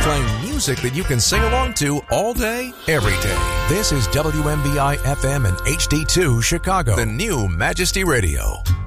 playing music that you can sing along to all day, every day. This is WMBI FM and HD2 Chicago, the new Majesty Radio.